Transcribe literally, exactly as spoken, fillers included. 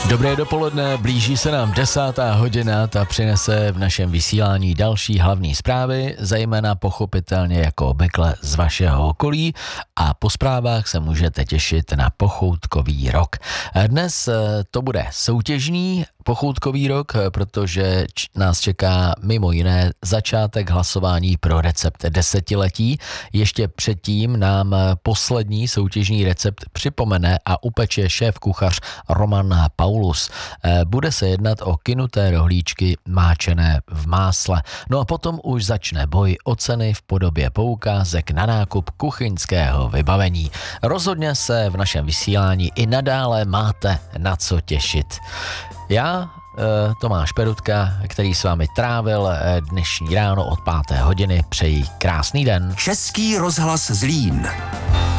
Dobré dopoledne, blíží se nám desátá hodina, ta přinese v našem vysílání další hlavní zprávy, zejména pochopitelně jako obvykle z vašeho okolí, a po zprávách se můžete těšit na pochoutkový rok. Dnes to bude soutěžní pochoutkový rok, protože nás čeká mimo jiné začátek hlasování pro recept desetiletí. Ještě předtím nám poslední soutěžní recept připomene a upeče šéf-kuchař Roman Paulus. Bude se jednat o kynuté rohlíčky máčené v másle. No a potom už začne boj o ceny v podobě poukázek na nákup kuchyňského vybavení. Rozhodně se v našem vysílání i nadále máte na co těšit. Já, Tomáš Perutka, který s vámi trávil dnešní ráno od páté hodiny, přeji krásný den. Český rozhlas Zlín.